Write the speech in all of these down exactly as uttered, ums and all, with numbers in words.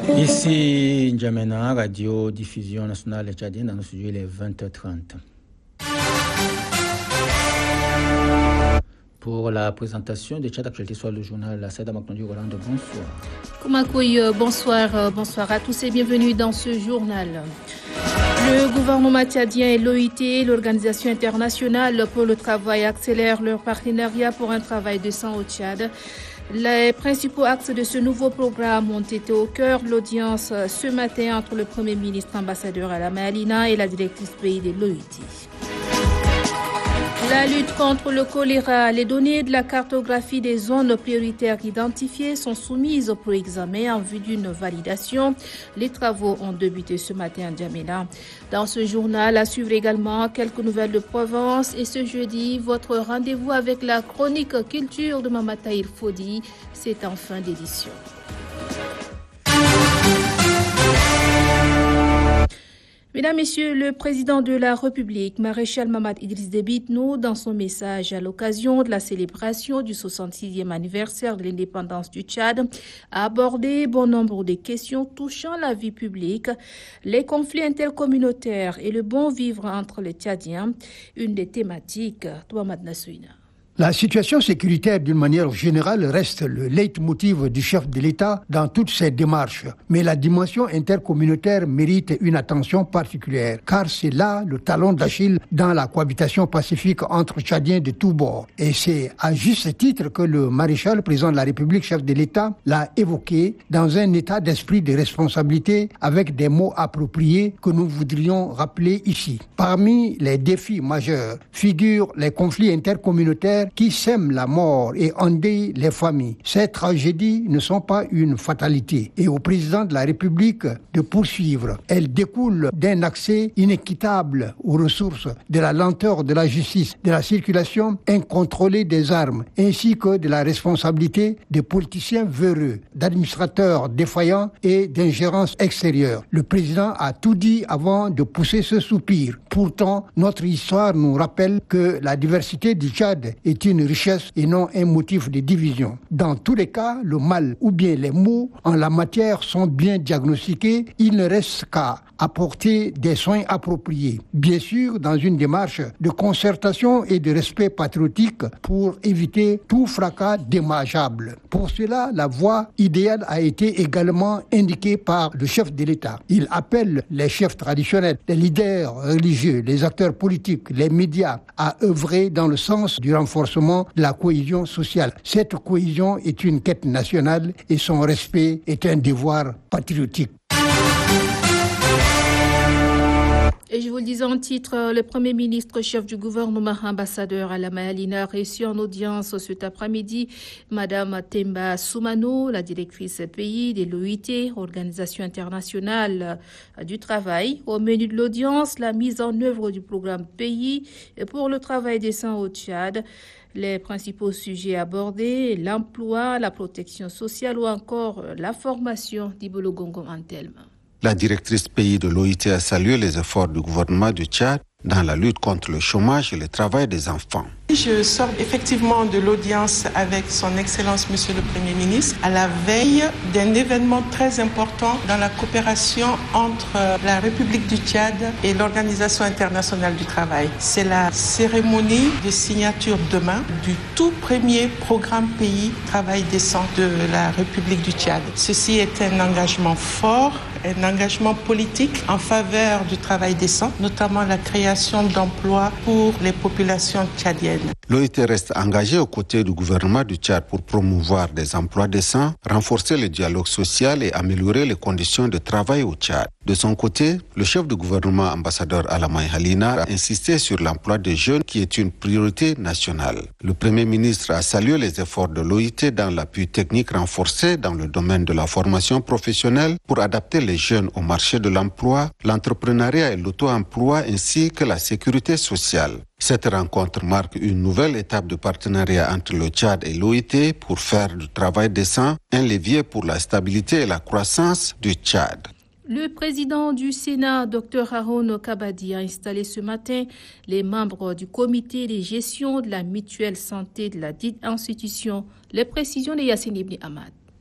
Ici N'Djamena, Radio Diffusion Nationale Tchadienne, dans le studio, il est vingt heures trente. Pour la présentation de Tchad Actualité sur le journal, la Sada Maknondi Roland, bonsoir. Koumakoui, bonsoir, bonsoir à tous et bienvenue dans ce journal. Le gouvernement tchadien et l'O I T, l'Organisation internationale pour le travail, accélèrent leur partenariat pour un travail décent au Tchad. Les principaux axes de ce nouveau programme ont été au cœur de l'audience ce matin entre le Premier ministre ambassadeur Alama Alina et la directrice pays de l'O I T. La lutte contre le choléra, les données de la cartographie des zones prioritaires identifiées sont soumises pour examen en vue d'une validation. Les travaux ont débuté ce matin à N'Djamena. Dans ce journal, à suivre également quelques nouvelles de Provence et ce jeudi, votre rendez-vous avec la chronique culture de Mamataïr Fodi, c'est en fin d'édition. Mesdames, Messieurs, le président de la République, Maréchal Mamad Idriss Déby Itno, dans son message à l'occasion de la célébration du soixante-sixième anniversaire de l'indépendance du Tchad, a abordé bon nombre de questions touchant la vie publique, les conflits intercommunautaires et le bon vivre entre les Tchadiens, une des thématiques. Touamad Nassouina. La situation sécuritaire d'une manière générale reste le leitmotiv du chef de l'État dans toutes ses démarches. Mais la dimension intercommunautaire mérite une attention particulière, car c'est là le talon d'Achille dans la cohabitation pacifique entre Tchadiens de tous bords. Et c'est à juste titre que le maréchal, président de la République, chef de l'État, l'a évoqué dans un état d'esprit de responsabilité avec des mots appropriés que nous voudrions rappeler ici. Parmi les défis majeurs figurent les conflits intercommunautaires qui sèment la mort et endeuillent les familles. Ces tragédies ne sont pas une fatalité et au président de la République de poursuivre. Elles découlent d'un accès inéquitable aux ressources, de la lenteur de la justice, de la circulation incontrôlée des armes, ainsi que de la responsabilité des politiciens véreux, d'administrateurs défaillants et d'ingérence extérieure. Le président a tout dit avant de pousser ce soupir. Pourtant, notre histoire nous rappelle que la diversité du Tchad est une richesse et non un motif de division. Dans tous les cas, le mal ou bien les maux en la matière sont bien diagnostiqués. Il ne reste qu'à apporter des soins appropriés. Bien sûr, dans une démarche de concertation et de respect patriotique pour éviter tout fracas dommageable. Pour cela, la voie idéale a été également indiquée par le chef de l'État. Il appelle les chefs traditionnels, les leaders religieux, les acteurs politiques, les médias à œuvrer dans le sens du renforcement de la cohésion sociale. Cette cohésion est une quête nationale et son respect est un devoir patriotique. Et je vous le disais en titre, le Premier ministre, chef du gouvernement, ambassadeur Alama Alina, a reçu en audience cet après-midi Madame Temba Soumano, la directrice pays de l'O I T, Organisation internationale du travail. Au menu de l'audience, la mise en œuvre du programme Pays pour le travail décent au Tchad. Les principaux sujets abordés, l'emploi, la protection sociale ou encore la formation d'Ibolo Gongo Antelme. La directrice pays de l'O I T a salué les efforts du gouvernement du Tchad dans la lutte contre le chômage et le travail des enfants. Je sors effectivement de l'audience avec son Excellence Monsieur le Premier ministre à la veille d'un événement très important dans la coopération entre la République du Tchad et l'Organisation internationale du travail. C'est la cérémonie de signature demain du tout premier programme pays travail décent de la République du Tchad. Ceci est un engagement fort, un engagement politique en faveur du travail décent, notamment la création d'emplois pour les populations tchadiennes. L'O I T reste engagé aux côtés du gouvernement du Tchad pour promouvoir des emplois décents, renforcer le dialogue social et améliorer les conditions de travail au Tchad. De son côté, le chef du gouvernement, ambassadeur Alama Alina, a insisté sur l'emploi des jeunes qui est une priorité nationale. Le Premier ministre a salué les efforts de l'O I T dans l'appui technique renforcé dans le domaine de la formation professionnelle pour adapter les jeunes au marché de l'emploi, l'entrepreneuriat et l'auto-emploi ainsi que la sécurité sociale. Cette rencontre marque une nouvelle étape de partenariat entre le Tchad et l'O I T pour faire du travail décent un levier pour la stabilité et la croissance du Tchad. Le président du Sénat, Dr Haroun Kabadi, a installé ce matin les membres du comité de gestion de la mutuelle santé de la dite institution. Les précisions de Yassine Ibn Ahmad.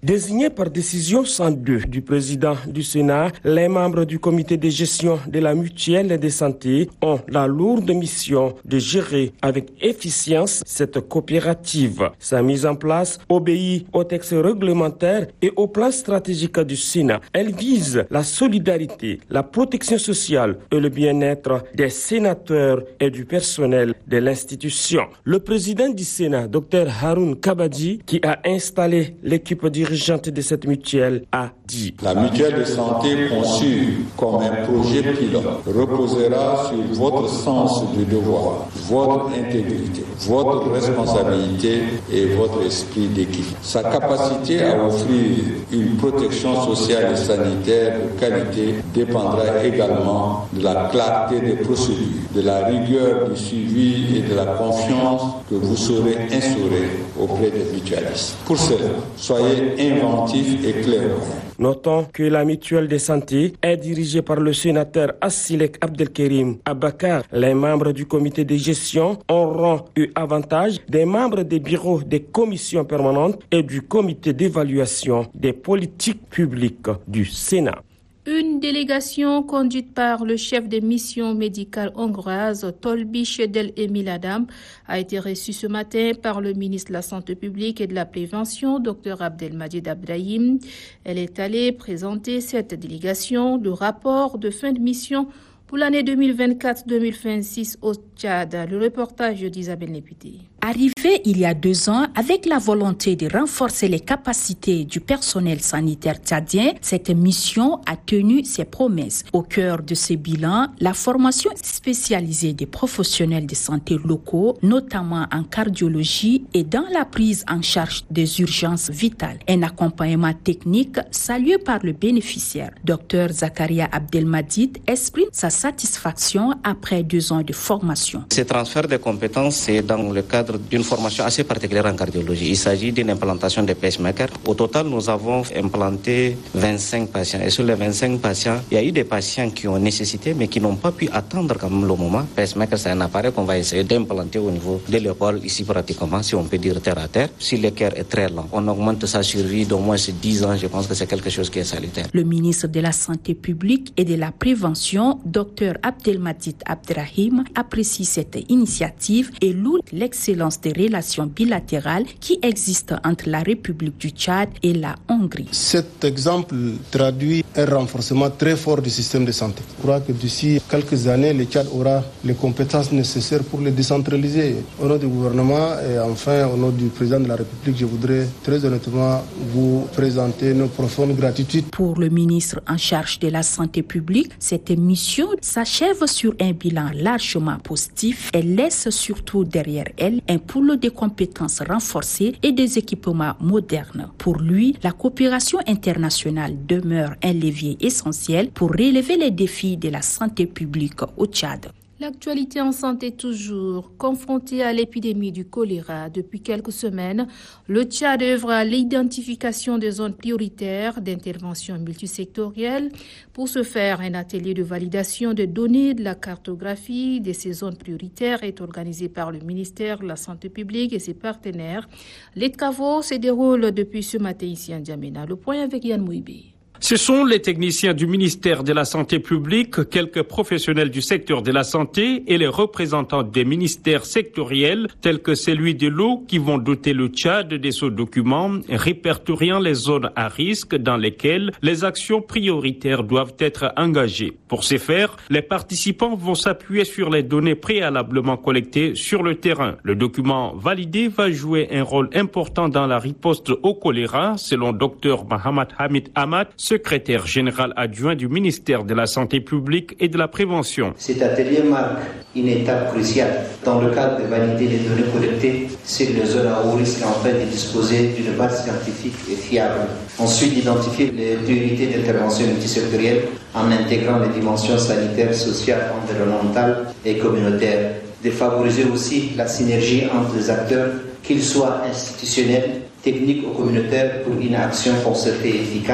Désignés par décision cent deux du président du Sénat, les membres du comité de gestion de la mutuelle de santé ont la lourde mission de gérer avec efficience cette coopérative. Sa mise en place obéit aux textes réglementaires et au plan stratégique du Sénat. Elle vise la solidarité, la protection sociale et le bien-être des sénateurs et du personnel de l'institution. Le président du Sénat, Dr Haroun Kabadji, qui a installé l'équipe dirigeante de cette mutuelle, a dit: La mutuelle de santé conçue comme un projet pilote reposera sur votre sens du devoir, votre intégrité, votre responsabilité et votre esprit d'équipe. Sa capacité à offrir une protection sociale et sanitaire de qualité dépendra également de la clarté des procédures, de la rigueur du suivi et de la confiance que vous saurez instaurer auprès des mutualistes. Pour cela, soyez inventifs et clairvoyants. Notons que la mutuelle de santé est dirigée par le sénateur Assilek Abdelkerim Abakar. Les membres du comité de gestion auront eu avantage des membres des bureaux des commissions permanentes et du comité d'évaluation des politiques publiques du Sénat. Une délégation conduite par le chef des missions médicales hongroises, Tolbish Del Emil Adam, a été reçue ce matin par le ministre de la Santé publique et de la Prévention, Dr Abdelmadjid Abdrahim. Elle est allée présenter cette délégation le rapport de fin de mission pour l'année deux mille vingt-quatre deux mille vingt-six au Tchad. Le reportage d'Isabelle Néputé. Arrivé il y a deux ans avec la volonté de renforcer les capacités du personnel sanitaire tchadien, cette mission a tenu ses promesses. Au cœur de ce bilan, la formation spécialisée des professionnels de santé locaux, notamment en cardiologie et dans la prise en charge des urgences vitales. Un accompagnement technique salué par le bénéficiaire. Dr Zakaria Abdelmadjid exprime sa satisfaction après deux ans de formation. Ce transfert de compétences, c'est dans le cadre d'une formation assez particulière en cardiologie. Il s'agit d'une implantation de pacemakers. Au total, nous avons implanté vingt-cinq patients. Et sur les vingt-cinq patients, il y a eu des patients qui ont nécessité, mais qui n'ont pas pu attendre quand même le moment. Pacemaker, c'est un appareil qu'on va essayer d'implanter au niveau de l'épaule, ici pratiquement, si on peut dire terre à terre. Si le cœur est très lent, on augmente sa survie d'au moins dix ans. Je pense que c'est quelque chose qui est salutaire. Le ministre de la Santé publique et de la Prévention, Dr Abdelmadjid Abdrahim, apprécie cette initiative et loue l'excellence des relations bilatérales qui existent entre la République du Tchad et la Hongrie. Cet exemple traduit un renforcement très fort du système de santé. Je crois que d'ici quelques années, le Tchad aura les compétences nécessaires pour le décentraliser. Au nom du gouvernement et enfin au nom du président de la République, je voudrais très honnêtement vous présenter nos profondes gratitudes. Pour le ministre en charge de la santé publique, cette mission s'achève sur un bilan largement positif. Elle laisse surtout derrière elle un pool de compétences renforcées et des équipements modernes. Pour lui, la coopération internationale demeure un levier essentiel pour relever les défis de la santé publique au Tchad. L'actualité en santé toujours. Confronté à l'épidémie du choléra depuis quelques semaines, le Tchad œuvre à l'identification des zones prioritaires d'intervention multisectorielle. Pour ce faire, un atelier de validation des données de la cartographie de ces zones prioritaires est organisé par le ministère de la Santé publique et ses partenaires. Les travaux se déroulent depuis ce matin ici en N'Djamena. Le point avec Yann Mouibé. Ce sont les techniciens du ministère de la Santé publique, quelques professionnels du secteur de la santé et les représentants des ministères sectoriels tels que celui de l'eau qui vont doter le Tchad de ce document répertoriant les zones à risque dans lesquelles les actions prioritaires doivent être engagées. Pour ce faire, les participants vont s'appuyer sur les données préalablement collectées sur le terrain. Le document validé va jouer un rôle important dans la riposte au choléra, selon Dr Mohamed Hamid Ahmad, secrétaire général adjoint du ministère de la Santé publique et de la Prévention. Cet atelier marque une étape cruciale dans le cadre de valider les données collectées sur les zones à haut risque afin de disposer d'une base scientifique et fiable. Ensuite, d'identifier les priorités d'intervention multisectorielle en intégrant les dimensions sanitaires, sociales, environnementales et communautaires. De favoriser aussi la synergie entre les acteurs, qu'ils soient institutionnels, techniques ou communautaires, pour une action concertée et efficace.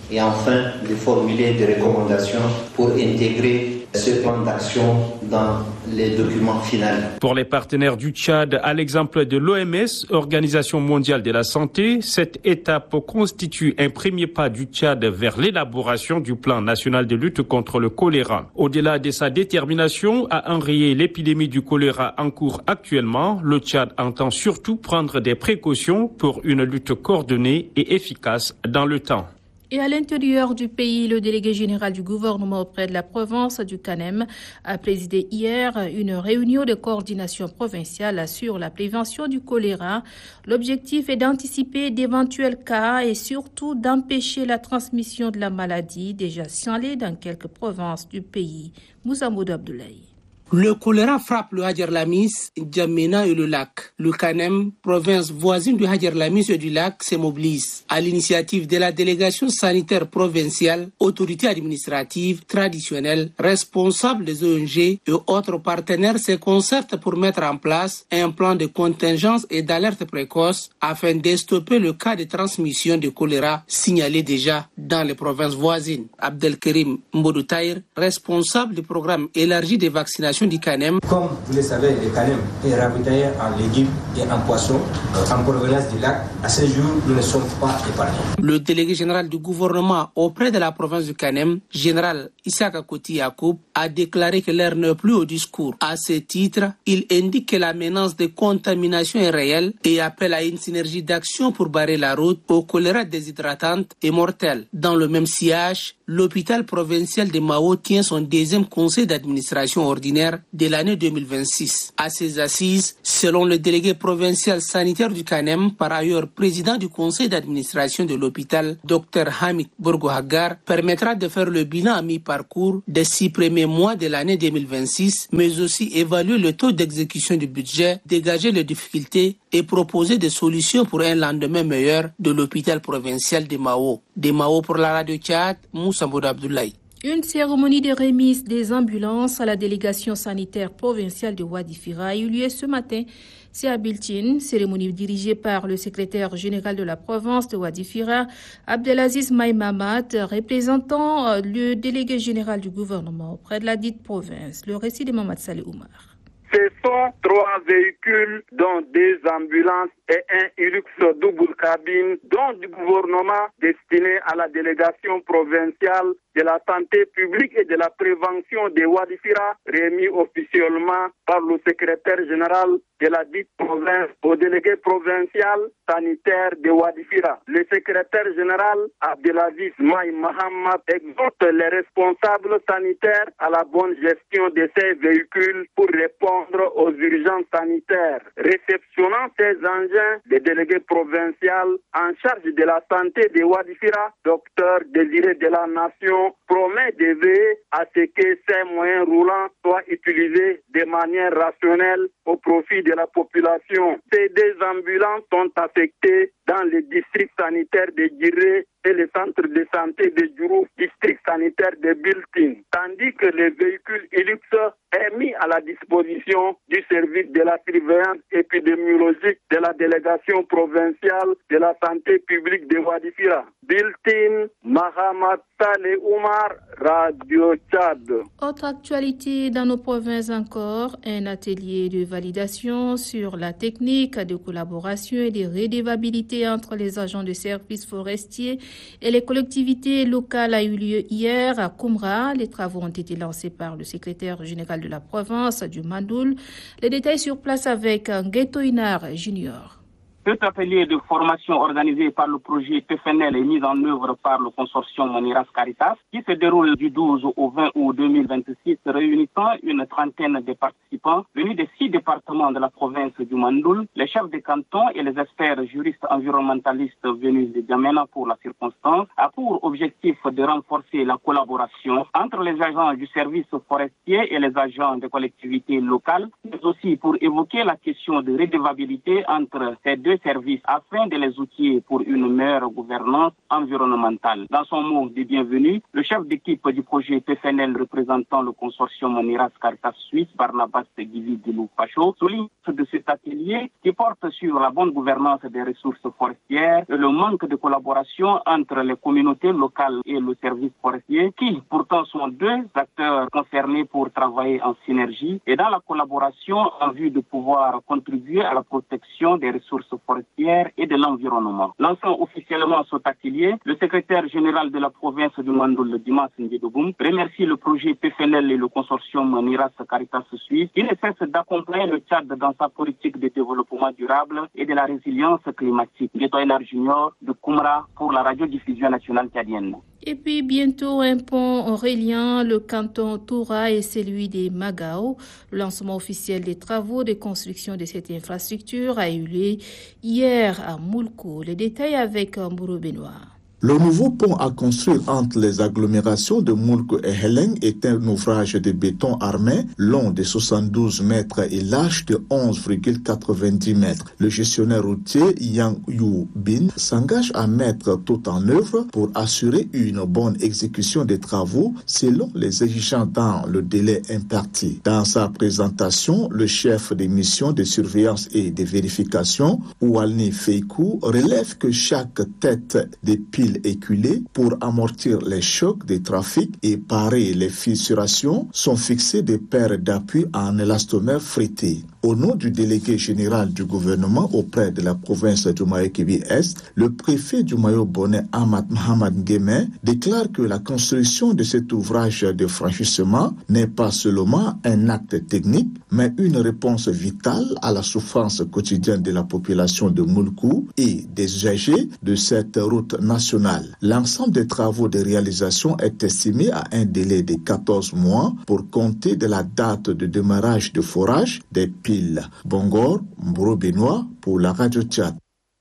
et enfin de formuler des recommandations pour intégrer ce plan d'action dans les documents finaux. Pour les partenaires du Tchad, à l'exemple de l'O M S, Organisation mondiale de la santé, cette étape constitue un premier pas du Tchad vers l'élaboration du plan national de lutte contre le choléra. Au-delà de sa détermination à enrayer l'épidémie du choléra en cours actuellement, le Tchad entend surtout prendre des précautions pour une lutte coordonnée et efficace dans le temps. Et à l'intérieur du pays, le délégué général du gouvernement auprès de la province du Kanem a présidé hier une réunion de coordination provinciale sur la prévention du choléra. L'objectif est d'anticiper d'éventuels cas et surtout d'empêcher la transmission de la maladie déjà signalée dans quelques provinces du pays. Moussa Moudou Abdoulaye. Le choléra frappe le Hadjer Lamis, Djamena et le lac. Le Kanem, province voisine du Hadjer Lamis et du lac, se mobilise. À l'initiative de la délégation sanitaire provinciale, autorités administratives, traditionnelles, responsables des O N G et autres partenaires se concertent pour mettre en place un plan de contingence et d'alerte précoce afin de stopper le cas de transmission de choléra signalé déjà dans les provinces voisines. Abdelkerim Mbodou-Taïr, responsable du programme élargi de vaccination du Kanem. Comme vous le savez, le Kanem est ravitaillé en légumes et en poissons en provenance du lac. À ce jour, nous ne sommes pas épargnés. Le délégué général du gouvernement auprès de la province du Kanem, général Issaka Koti Yacoub, a déclaré que l'heure n'est plus au discours. À ce titre, il indique que la menace de contamination est réelle et appelle à une synergie d'action pour barrer la route au choléra déshydratante et mortel. Dans le même sillage, l'hôpital provincial de Mao tient son deuxième conseil d'administration ordinaire de l'année deux mille vingt-six. À ces assises, selon le délégué provincial sanitaire du Kanem, par ailleurs président du conseil d'administration de l'hôpital, Dr Hamid Bourgo-Hagar, permettra de faire le bilan à mi-parcours des six premiers mois de l'année deux mille vingt-six, mais aussi évaluer le taux d'exécution du budget, dégager les difficultés et proposer des solutions pour un lendemain meilleur de l'hôpital provincial de Mao. De Mao pour la radio Tchad, Moussa Moudou Abdoulaye. Une cérémonie de remise des ambulances à la délégation sanitaire provinciale de Ouadifira a eu lieu ce matin. C'est à Biltine, cérémonie dirigée par le secrétaire général de la province de Ouadifira, Abdelaziz Maïmamat, représentant le délégué général du gouvernement auprès de la dite province. Le récit de Mamad Saleh Oumar. Ce sont trois véhicules, dont deux ambulances et un Hilux double cabine, dont du gouvernement destiné à la délégation provinciale de la santé publique et de la prévention de Ouadifira, remis officiellement par le secrétaire général de la dite province au délégué provincial sanitaire de Ouadifira. Le secrétaire général Abdelaziz Maï Mahamad exhorte les responsables sanitaires à la bonne gestion de ces véhicules pour répondre aux urgences sanitaires. Réceptionnant ces engins, le délégué provincial en charge de la santé de Ouadifira, docteur Désiré de la Nation, promet de veiller à ce que ces moyens roulants soient utilisés de manière rationnelle au profit de la population. Ces deux ambulances sont affectées dans les districts sanitaires de Giré et le centre de santé de Djourou, district sanitaire de Biltine, tandis que le véhicule Hilux est mis à la disposition du service de la surveillance épidémiologique de la délégation provinciale de la santé publique de Ouadifira. Biltine, Mahamad Saleh Oumar, Radio Tchad. Autre actualité dans nos provinces encore, un atelier de validation sur la technique de collaboration et de redevabilité entre les agents de services forestiers et les collectivités locales a eu lieu hier à Koumra. Les travaux ont été lancés par le secrétaire général de la province du Mandoul. Les détails sur place avec Ngueto Inar Junior. Cet atelier de formation organisé par le projet P F N L est mis en œuvre par le consortium Maniras Caritas qui se déroule du douze au vingt août deux mille vingt-six, réunissant une trentaine de participants venus des six départements de la province du Mandoul, les chefs de canton et les experts juristes environnementalistes venus de Djamena pour la circonstance, a pour objectif de renforcer la collaboration entre les agents du service forestier et les agents des collectivités locales, mais aussi pour évoquer la question de redevabilité entre ces deux services afin de les outiller pour une meilleure gouvernance environnementale. Dans son mot de bienvenue, le chef d'équipe du projet P F N L représentant le consortium Moniras Caritas Suisse, Barnabas Guivi Dilou Pacho, souligne de cet atelier qui porte sur la bonne gouvernance des ressources forestières et le manque de collaboration entre les communautés locales et le service forestier qui pourtant sont deux acteurs concernés pour travailler en synergie et dans la collaboration en vue de pouvoir contribuer à la protection des ressources forestières et de l'environnement. Lançant officiellement cet atelier, le secrétaire général de la province du Mandoul, Dimas Ndjedoboum, remercie le projet P F N L et le consortium Moniras Caritas Suisse qui ne cesse d'accompagner le Tchad dans sa politique de développement durable et de la résilience climatique. Getoinar Junior de Koumra pour la radiodiffusion nationale tchadienne. Et puis bientôt un pont reliant le canton Toura et celui des Magao. Le lancement officiel des travaux de construction de cette infrastructure a eu lieu hier à Moulkou. Les détails avec Mbourou Benoît. Le nouveau pont à construire entre les agglomérations de Moulkou et Heleng est un ouvrage de béton armé long de soixante-douze mètres et large de onze virgule quatre-vingt-dix mètres. Le gestionnaire routier Yang Yu Bin s'engage à mettre tout en œuvre pour assurer une bonne exécution des travaux selon les exigences dans le délai imparti. Dans sa présentation, le chef des missions de surveillance et de vérification, Oualni Feikou, relève que chaque tête des piles éculés pour amortir les chocs des trafics et parer les fissurations sont fixés des paires d'appui en élastomère fritté. Au nom du délégué général du gouvernement auprès de la province du Mayo-Kibi-Est, le préfet du Mayo-Bonnet Ahmad Mohamed Ngueme déclare que la construction de cet ouvrage de franchissement n'est pas seulement un acte technique, mais une réponse vitale à la souffrance quotidienne de la population de Moulkou et des usagers de cette route nationale. L'ensemble des travaux de réalisation est estimé à un délai de quatorze mois pour compter de la date de démarrage de forage des piles. Bongor, Mbourou Benoît pour la Radio Tchad.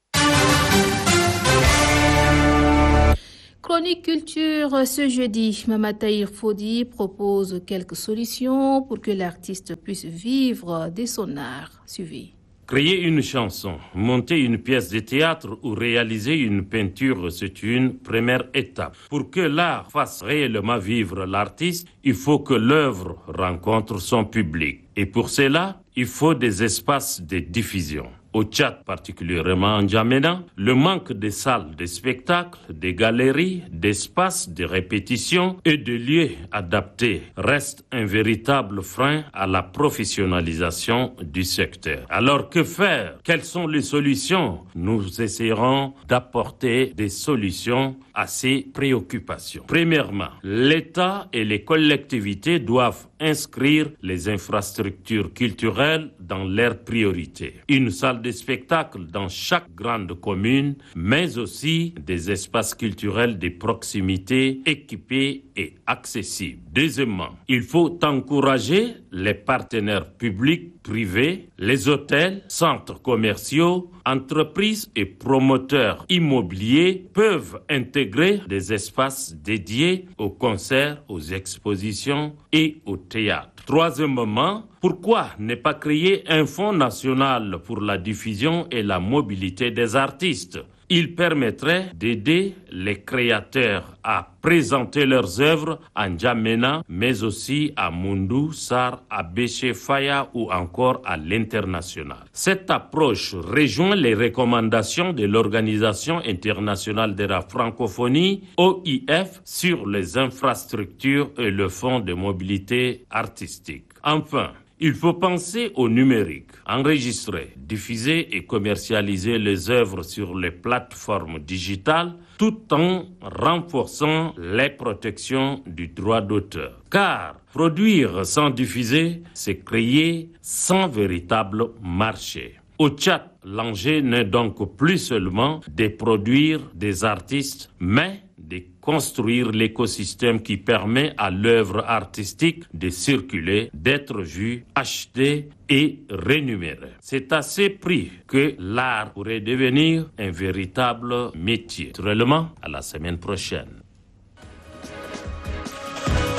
Chronique Culture, ce jeudi, Mama Tahir Fodi propose quelques solutions pour que l'artiste puisse vivre de son art. Suivez. Créer une chanson, monter une pièce de théâtre ou réaliser une peinture, c'est une première étape. Pour que l'art fasse réellement vivre l'artiste, il faut que l'œuvre rencontre son public. Et pour cela, il faut des espaces de diffusion. Au Tchad, particulièrement en N'Djamena, le manque de salles de spectacle, de galeries, d'espaces de répétition et de lieux adaptés reste un véritable frein à la professionnalisation du secteur. Alors que faire? Quelles sont les solutions? Nous essaierons d'apporter des solutions à ces préoccupations. Premièrement, l'État et les collectivités doivent inscrire les infrastructures culturelles dans leurs priorités. Une salle de spectacle dans chaque grande commune, mais aussi des espaces culturels de proximité équipés et accessibles. Deuxièmement, il faut encourager les partenaires publics, privés, les hôtels, centres commerciaux, entreprises et promoteurs immobiliers peuvent intégrer des espaces dédiés aux concerts, aux expositions et au théâtre. Troisièmement, pourquoi ne pas créer un fonds national pour la diffusion et la mobilité des artistes? Il permettrait d'aider les créateurs à présenter leurs œuvres à N'Djamena, mais aussi à Moundou, Sar, à Béché, Faya ou encore à l'international. Cette approche rejoint les recommandations de l'Organisation internationale de la francophonie, O I F, sur les infrastructures et le fonds de mobilité artistique. Enfin, il faut penser au numérique, enregistrer, diffuser et commercialiser les œuvres sur les plateformes digitales tout en renforçant les protections du droit d'auteur. Car produire sans diffuser, c'est créer sans véritable marché. Au Tchad, l'enjeu n'est donc plus seulement de produire des artistes, mais de construire l'écosystème qui permet à l'œuvre artistique de circuler, d'être vue, achetée et rémunérée. C'est à ce prix que l'art pourrait devenir un véritable métier. Naturellement, à la semaine prochaine.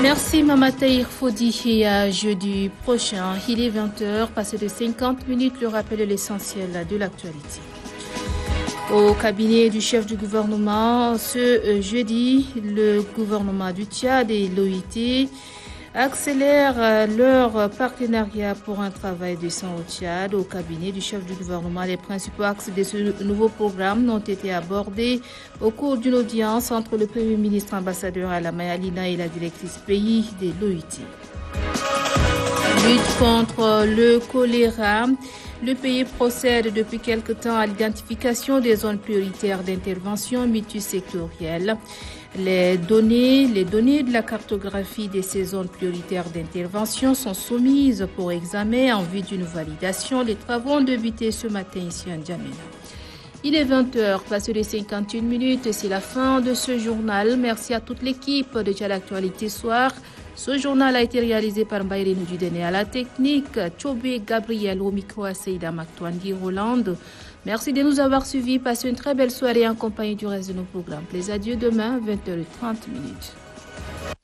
Merci Mamataïr Fodi et à jeudi prochain. Il est vingt heures, passé de cinquante minutes, le rappel de l'essentiel de l'actualité. Au cabinet du chef du gouvernement, ce jeudi, le gouvernement du Tchad et l'O I T accélèrent leur partenariat pour un travail décent au Tchad. Au cabinet du chef du gouvernement, les principaux axes de ce nouveau programme ont été abordés au cours d'une audience entre le Premier ministre ambassadeur Alamay Alina et la directrice pays de l'O I T. Lutte contre le choléra. Le pays procède depuis quelque temps à l'identification des zones prioritaires d'intervention multisectorielle. Les données, les données de la cartographie de ces zones prioritaires d'intervention sont soumises pour examen en vue d'une validation. Les travaux ont débuté ce matin ici à N'Djamena. Il est vingt heures, passé de cinquante et une minutes. C'est la fin de ce journal. Merci à toute l'équipe de Tchad Actualité Soir. Ce journal a été réalisé par Mbaïre Noudjudene à la technique, Tchobé Gabriel au micro à Seïda Maktouangui Roland. Merci de nous avoir suivis. Passez une très belle soirée en compagnie du reste de nos programmes. Les adieux demain, vingt heures trente minutes.